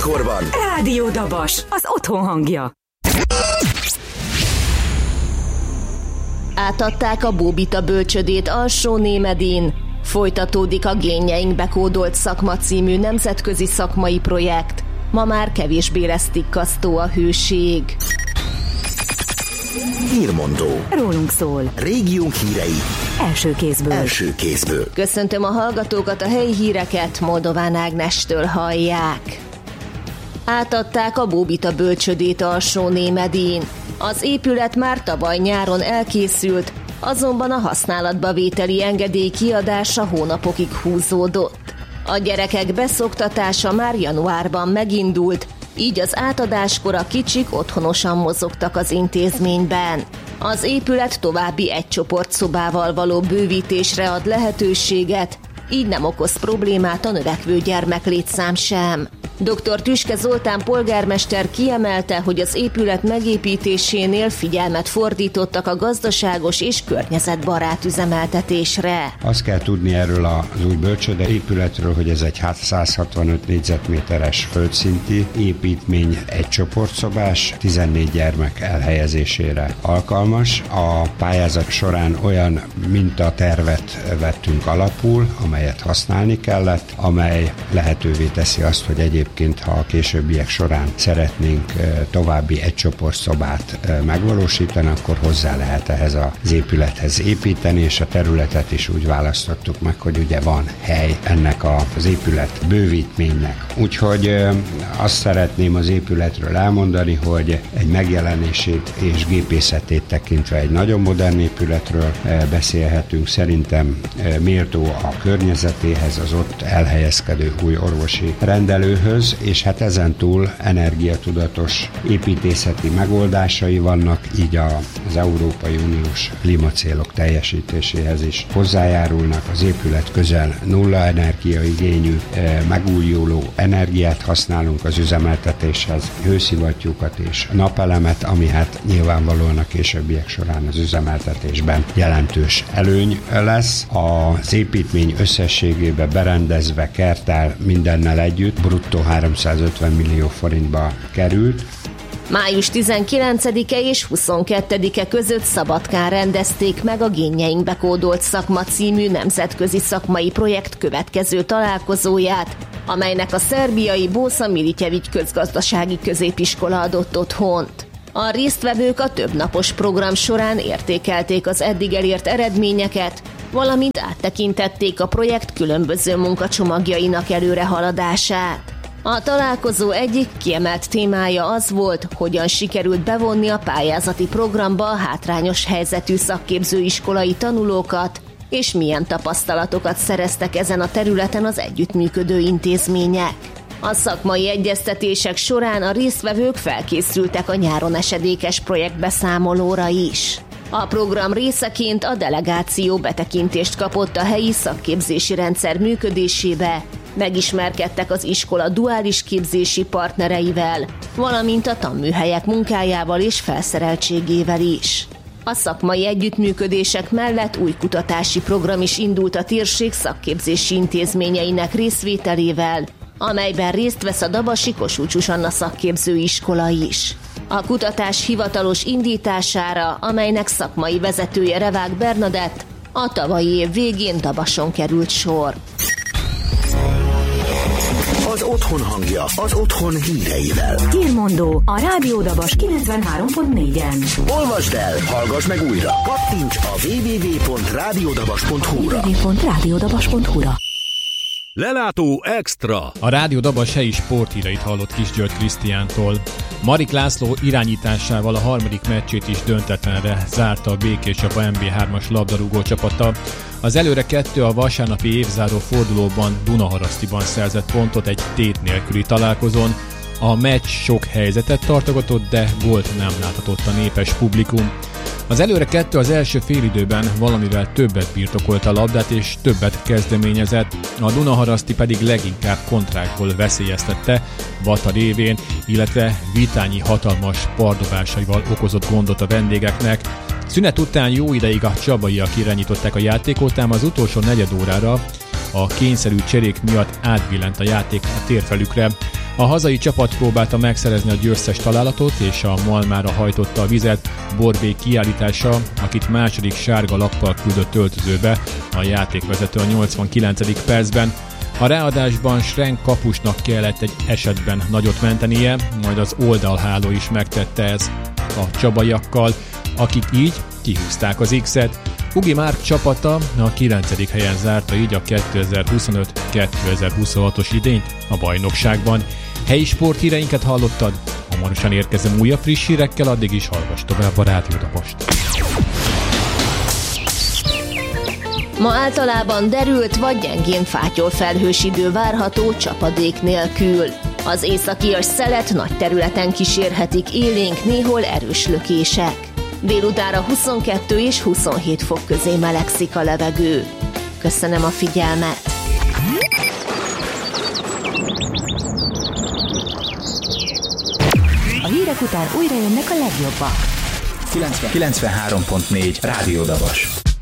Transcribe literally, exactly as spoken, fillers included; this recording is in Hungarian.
Zenekarban Rádió Dabas, az otthon hangja. Átadták a Bóbita bölcsödét Alsó-Némedin. Folytatódik a Génjeinkbe kódolt szakma című nemzetközi szakmai projekt. Ma már kevésbé lesz tikkasztó a hőség. Hírmondó. Rólunk szól. Régiónk hírei. Első kézből. Első kézből. Köszöntöm a hallgatókat, a helyi híreket Moldován Ágnestől hallják. Átadták a Bóbita bölcsödét Alsó-Némedin. Az épület már tavaly nyáron elkészült, azonban a használatba vételi engedély kiadása hónapokig húzódott. A gyerekek beszoktatása már januárban megindult, így az átadáskor a kicsik otthonosan mozogtak az intézményben. Az épület további egy csoportszobával való bővítésre ad lehetőséget, így nem okoz problémát a növekvő gyermeklétszám sem. doktor Tüske Zoltán polgármester kiemelte, hogy az épület megépítésénél figyelmet fordítottak a gazdaságos és környezetbarát üzemeltetésre. Azt kell tudni erről az új bölcsőde épületről, hogy ez egy száz hatvanöt négyzetméteres földszinti építmény, egy csoportszobás, tizennégy gyermek elhelyezésére alkalmas. A pályázat során olyan mintatervet vettünk alapul, amelyet használni kellett, amely lehetővé teszi azt, hogy egyébként, ha a későbbiek során szeretnénk további egy csoportszobát megvalósítani, akkor hozzá lehet ehhez az épülethez építeni, és a területet is úgy választottuk meg, hogy ugye van hely ennek az épület bővítménynek. Úgyhogy azt szeretném az épületről elmondani, hogy egy megjelenését és gépészetét tekintve egy nagyon modern épületről beszélhetünk. Szerintem méltó a környezetéhez, az ott elhelyezkedő új orvosi rendelőhöz, és hát ezentúl energiatudatos építészeti megoldásai vannak, így az Európai Uniós klímacélok teljesítéséhez is hozzájárulnak. Az épület közel nulla energiaigényű, megújuló energiát használunk az üzemeltetéshez, hőszivattyúkat és napelemet, ami hát nyilvánvalóan a későbbiek során az üzemeltetésben jelentős előny lesz. Az építmény összességébe berendezve, kerttel, mindennel együtt bruttó háromszázötven millió forintba került. május tizenkilencedike és huszonkettedike között Szabadkán rendezték meg a Génjeinkbe kódolt szakma című nemzetközi szakmai projekt következő találkozóját, amelynek a szerbiai Bósza Militjevics közgazdasági középiskola adott otthont. A résztvevők a többnapos program során értékelték az eddig elért eredményeket, valamint áttekintették a projekt különböző munkacsomagjainak előrehaladását. A találkozó egyik kiemelt témája az volt, hogyan sikerült bevonni a pályázati programba a hátrányos helyzetű szakképzőiskolai tanulókat, és milyen tapasztalatokat szereztek ezen a területen az együttműködő intézmények. A szakmai egyeztetések során a résztvevők felkészültek a nyáron esedékes projektbeszámolóra is. A program részeként a delegáció betekintést kapott a helyi szakképzési rendszer működésébe, megismerkedtek az iskola duális képzési partnereivel, valamint a tanműhelyek munkájával és felszereltségével is. A szakmai együttműködések mellett új kutatási program is indult a térség szakképzési intézményeinek részvételével, amelyben részt vesz a dabasi Kossuth Zsuzsanna szakképzőiskola is. A kutatás hivatalos indítására, amelynek szakmai vezetője Revák Bernadett, a tavalyi év végén Dabason került sor. Az otthon hangja, az otthon híreivel. Hírmondó a Rádió Dabas kilencvenhárom pont négyen. Olvasd el, hallgass meg újra. Kattints a double-u double-u double-u pont rádiódabas pont hu-ra. double-u double-u double-u pont rádiódabas pont hu-ra. Lelátó Extra. A Rádió Dabas helyi sporthíreit hallott Kis György Krisztiántól. Marik László irányításával a harmadik meccsét is döntetlenre zárta a Békés Csaba em bé hármas labdarúgó csapata. Az előre kettő a vasárnapi évzáró fordulóban Dunaharasztiban szerzett pontot egy tét nélküli találkozón. A meccs sok helyzetet tartogatott, de gólt nem láthatott a népes publikum. Az előre kettő az első félidőben valamivel többet birtokolt a labdát és többet kezdeményezett, a Dunaharaszti pedig leginkább kontrákból veszélyeztette Vata révén, illetve Vitányi hatalmas pardobásaival okozott gondot a vendégeknek. Szünet után jó ideig a csabaiak irányították a játékot, ám az utolsó negyed órára a kényszerű cserék miatt átbillent a játék a térfelükre. A hazai csapat próbálta megszerezni a győztes találatot, és a malmára hajtotta a vizet Borbély kiállítása, akit második sárga lappal küldött öltözőbe a játékvezető a nyolcvankilencedik percben. A ráadásban Schrenk kapusnak kellett egy esetben nagyot mentenie, majd az oldalháló is megtette ez a csabaiakkal, akik így kihúzták az X-et. Ugi Márk csapata a kilencedik helyen zárta így a kétezer-huszonöt kétezer-huszonhatos idényt a bajnokságban. Helyi sporthíreinket hallottad? Hamarosan érkezem újabb friss hírekkel, addig is hallgass tovább a Rádiódabost. Ma általában derült vagy gyengén fátyol felhős idő várható csapadék nélkül. Az északi szelet nagy területen kísérhetik élénk, néhol erős lökések. Délutánra huszonkettő és huszonhét fok közé melegszik a levegő. Köszönöm a figyelmet! A hírek után újra jönnek a legjobbak. kilencvenhárom pont négy Rádiódabas.